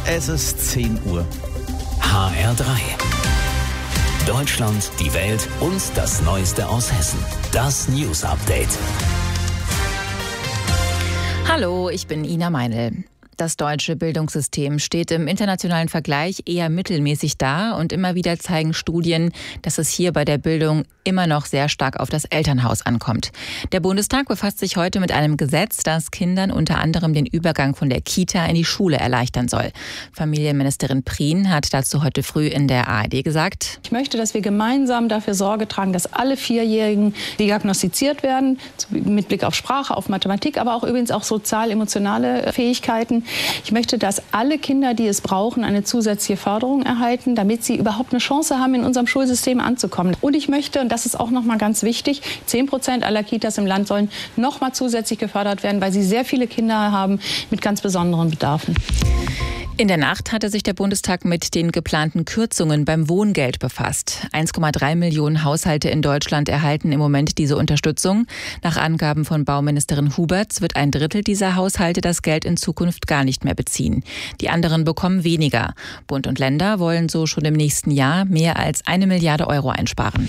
Es ist 10 Uhr. HR3. Deutschland, die Welt und das Neueste aus Hessen. Das News Update. Hallo, ich bin Ina Meinl. Das deutsche Bildungssystem steht im internationalen Vergleich eher mittelmäßig da und immer wieder zeigen Studien, dass es hier bei der Bildung immer noch sehr stark auf das Elternhaus ankommt. Der Bundestag befasst sich heute mit einem Gesetz, das Kindern unter anderem den Übergang von der Kita in die Schule erleichtern soll. Familienministerin Prien hat dazu heute früh in der ARD gesagt: Ich möchte, dass wir gemeinsam dafür Sorge tragen, dass alle Vierjährigen diagnostiziert werden, mit Blick auf Sprache, auf Mathematik, aber auch übrigens auch sozial-emotionale Fähigkeiten. Ich möchte, dass alle Kinder, die es brauchen, eine zusätzliche Förderung erhalten, damit sie überhaupt eine Chance haben, in unserem Schulsystem anzukommen. Und ich möchte, und das ist auch noch mal ganz wichtig, 10% aller Kitas im Land sollen noch mal zusätzlich gefördert werden, weil sie sehr viele Kinder haben mit ganz besonderen Bedarfen. In der Nacht hatte sich der Bundestag mit den geplanten Kürzungen beim Wohngeld befasst. 1,3 Millionen Haushalte in Deutschland erhalten im Moment diese Unterstützung. Nach Angaben von Bauministerin Huberts wird ein Drittel dieser Haushalte das Geld in Zukunft gar nicht mehr beziehen. Die anderen bekommen weniger. Bund und Länder wollen so schon im nächsten Jahr mehr als 1 Milliarde Euro einsparen.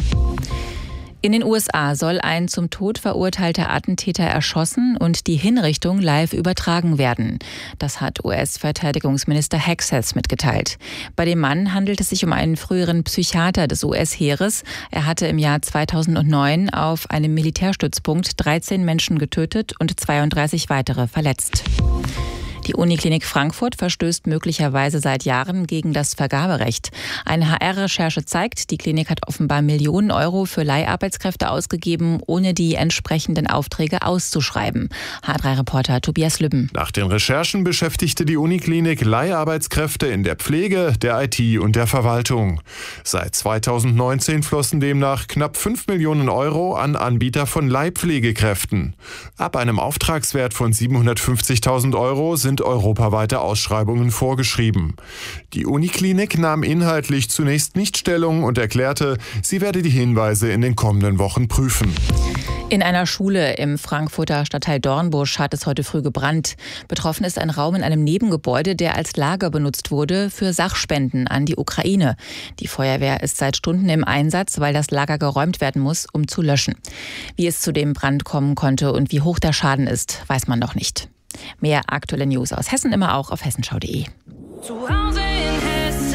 In den USA soll ein zum Tod verurteilter Attentäter erschossen und die Hinrichtung live übertragen werden. Das hat US-Verteidigungsminister Hegseth mitgeteilt. Bei dem Mann handelt es sich um einen früheren Psychiater des US-Heeres. Er hatte im Jahr 2009 auf einem Militärstützpunkt 13 Menschen getötet und 32 weitere verletzt. Die Uniklinik Frankfurt verstößt möglicherweise seit Jahren gegen das Vergaberecht. Eine HR-Recherche zeigt, die Klinik hat offenbar Millionen Euro für Leiharbeitskräfte ausgegeben, ohne die entsprechenden Aufträge auszuschreiben. HR3-Reporter Tobias Lübben. Nach den Recherchen beschäftigte die Uniklinik Leiharbeitskräfte in der Pflege, der IT und der Verwaltung. Seit 2019 flossen demnach knapp 5 Millionen Euro an Anbieter von Leihpflegekräften. Ab einem Auftragswert von 750.000 Euro sind europaweite Ausschreibungen vorgeschrieben. Die Uniklinik nahm inhaltlich zunächst nicht Stellung und erklärte, sie werde die Hinweise in den kommenden Wochen prüfen. In einer Schule im Frankfurter Stadtteil Dornbusch hat es heute früh gebrannt. Betroffen ist ein Raum in einem Nebengebäude, der als Lager benutzt wurde für Sachspenden an die Ukraine. Die Feuerwehr ist seit Stunden im Einsatz, weil das Lager geräumt werden muss, um zu löschen. Wie es zu dem Brand kommen konnte und wie hoch der Schaden ist, weiß man noch nicht. Mehr aktuelle News aus Hessen immer auch auf hessenschau.de. Zu Hause in Hessen.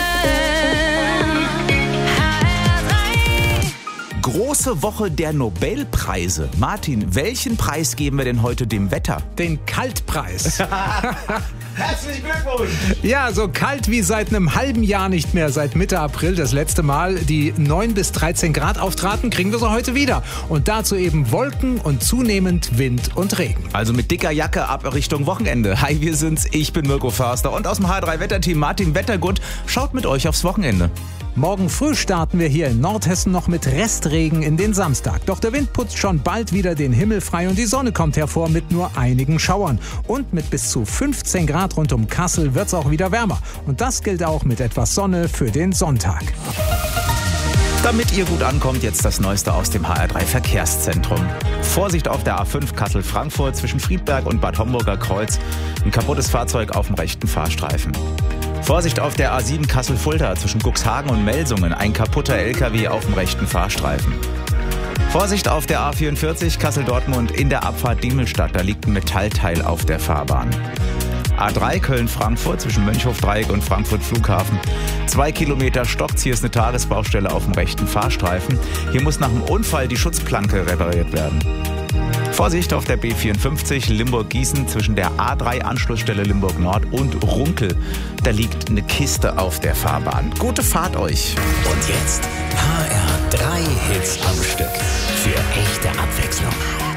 Große Woche der Nobelpreise. Martin, welchen Preis geben wir denn heute dem Wetter? Den Kaltpreis. Herzlichen Glückwunsch! Ja, so kalt wie seit einem halben Jahr nicht mehr. Seit Mitte April das letzte Mal die 9 bis 13 Grad auftraten, kriegen wir sie heute wieder. Und dazu eben Wolken und zunehmend Wind und Regen. Also mit dicker Jacke ab Richtung Wochenende. Hi, wir sind's. Ich bin Mirko Förster und aus dem HR3-Wetterteam Martin Wettergut schaut mit euch aufs Wochenende. Morgen früh starten wir hier in Nordhessen noch mit Restregen in den Samstag. Doch der Wind putzt schon bald wieder den Himmel frei und die Sonne kommt hervor mit nur einigen Schauern. Und mit bis zu 15 Grad rund um Kassel wird's auch wieder wärmer. Und das gilt auch mit etwas Sonne für den Sonntag. Damit ihr gut ankommt, jetzt das Neueste aus dem HR3 Verkehrszentrum. Vorsicht auf der A5 Kassel-Frankfurt zwischen Friedberg und Bad Homburger Kreuz. Ein kaputtes Fahrzeug auf dem rechten Fahrstreifen. Vorsicht auf der A7 Kassel-Fulda zwischen Cuxhagen und Melsungen. Ein kaputter LKW auf dem rechten Fahrstreifen. Vorsicht auf der A44 Kassel-Dortmund in der Abfahrt Diemelstadt. Da liegt ein Metallteil auf der Fahrbahn. A3 Köln-Frankfurt zwischen Mönchhof-Dreieck und Frankfurt-Flughafen. 2 Kilometer stockt's. Hier ist eine Tagesbaustelle auf dem rechten Fahrstreifen. Hier muss nach dem Unfall die Schutzplanke repariert werden. Vorsicht auf der B54 Limburg-Gießen zwischen der A3-Anschlussstelle Limburg-Nord und Runkel. Da liegt eine Kiste auf der Fahrbahn. Gute Fahrt euch. Und jetzt HR3 Hits am Stück. Für echte Abwechslung.